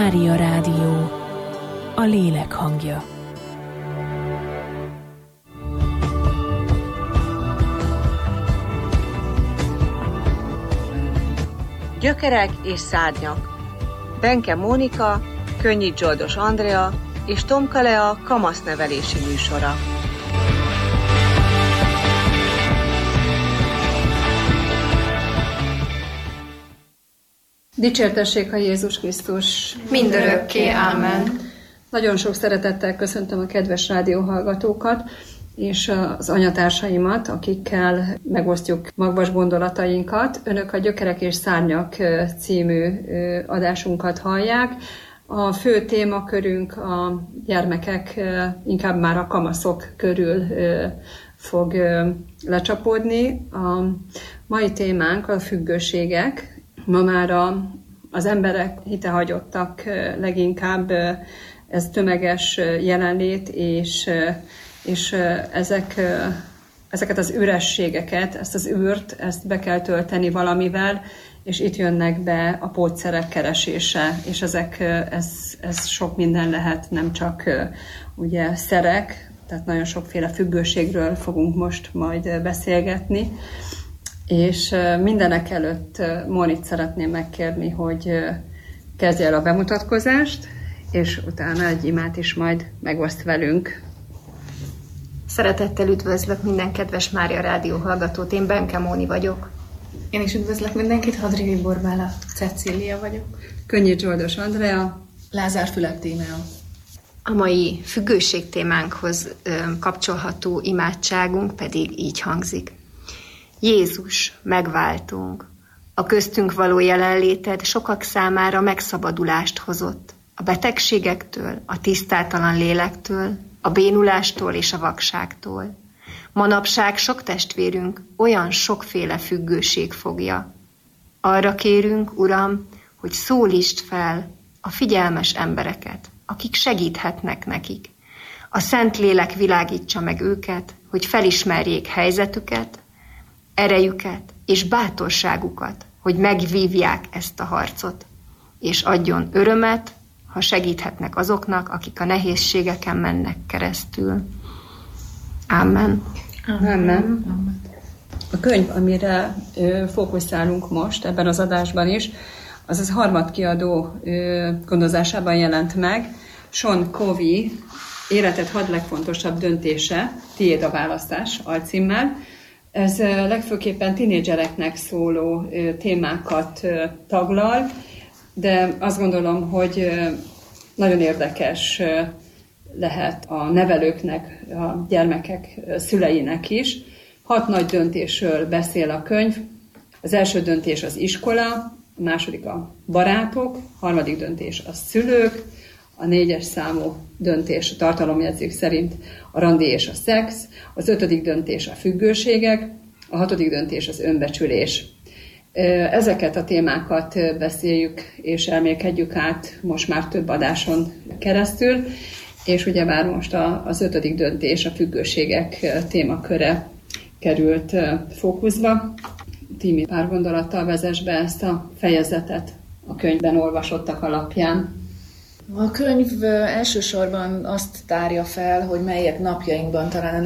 Mária Rádió, a lélek hangja. Gyökerek és szárnyak. Benke Mónika, Könnyit Zsoldos Andrea és Tomka Lea kamasznevelési műsora. Dicsértessék a Jézus Krisztus! Mindörökké, ámen! Nagyon sok szeretettel köszöntöm a kedves rádióhallgatókat, és az anyatársaimat, akikkel megosztjuk magvas gondolatainkat. Önök a Gyökerek és Szárnyak című adásunkat hallják. A fő témakörünk a gyermekek, inkább már a kamaszok körül fog lecsapódni. A mai témánk a függőségek. Ma már az emberek hitehagyottak leginkább, ez tömeges jelenlét, és ezeket az ürességeket, ezt az űrt, ezt be kell tölteni valamivel, és itt jönnek be a pótszerek keresése, és ez sok minden lehet, nem csak ugye szerek, tehát nagyon sokféle függőségről fogunk most majd beszélgetni. És mindenek előtt Mónit szeretném megkérni, hogy kezdje el a bemutatkozást, és utána egy imát is majd megoszt velünk. Szeretettel üdvözlök minden kedves Mária Rádió hallgatót, én Benke Móni vagyok. Én is üdvözlök mindenkit, Hadrimi Borbála Cecília vagyok. Könnyit Zsoldos Andrea. Lázár Fülöp Tímea. A mai függőség témánkhoz kapcsolható imádságunk pedig így hangzik. Jézus, megváltunk. A köztünk való jelenléted sokak számára megszabadulást hozott. A betegségektől, a tisztátalan lélektől, a bénulástól és a vakságtól. Manapság sok testvérünk olyan sokféle függőség fogja. Arra kérünk, Uram, hogy szólítsd fel a figyelmes embereket, akik segíthetnek nekik. A Szentlélek világítsa meg őket, hogy felismerjék helyzetüket, erejüket és bátorságukat, hogy megvívják ezt a harcot, és adjon örömet, ha segíthetnek azoknak, akik a nehézségeken mennek keresztül. Ámen. Amen. A könyv, amire fókuszálunk most ebben az adásban is, az harmadkiadó gondozásában jelent meg. Sean Covey Életed 6 legfontosabb döntése, tiéd a választás alcímmel. Ez legfőképpen tinédzsereknek szóló témákat taglal, de azt gondolom, hogy nagyon érdekes lehet a nevelőknek, a gyermekek szüleinek is. 6 nagy döntésről beszél a könyv. Az első döntés az iskola, a második a barátok, a harmadik döntés a szülők, a 4. számú döntés a tartalomjegyzék szerint a randi és a szex, az 5. döntés a függőségek, a 6. döntés az önbecsülés. Ezeket a témákat beszéljük és elmélkedjük át most már több adáson keresztül, és ugyebár most az 5. döntés, a függőségek témaköre került fókuszba. Tími pár gondolattal vezess be ezt a fejezetet a könyvben olvasottak alapján. A könyv elsősorban azt tárja fel, hogy melyek napjainkban talán a